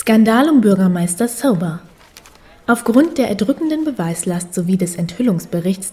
Skandal um Bürgermeister Sober. Aufgrund der erdrückenden Beweislast sowie des Enthüllungsberichts